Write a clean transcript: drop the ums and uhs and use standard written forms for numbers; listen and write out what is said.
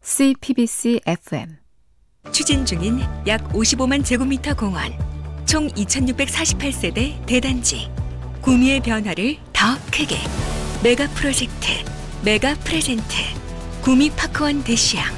CPBC FM 추진 중인 약 55만 제곱미터 공원, 총 2,648세대 대단지, 구미의 변화를 더 크게. 메가 프로젝트, 메가 프레젠트, 구미 파크원 대시양.